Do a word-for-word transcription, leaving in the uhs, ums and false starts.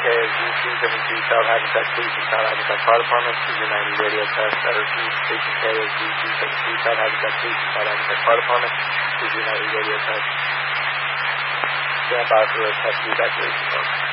K S Z two seventy-two South Hackensack Police and South Hackensack Fire Department. two zero nine radio test. I repeat, station K S Z two seventy-two South Hackensack Police and South Hackensack Fire Department. two zero nine radio test. Stand by for a test evacuation.